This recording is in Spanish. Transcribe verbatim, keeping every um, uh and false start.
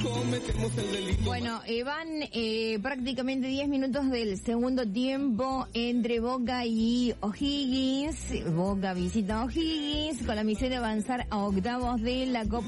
cometemos el delito. Bueno, eh, van eh, prácticamente diez minutos del segundo tiempo entre Boca y O'Higgins. Boca visita a O'Higgins con la misión de avanzar a octavos de la Copa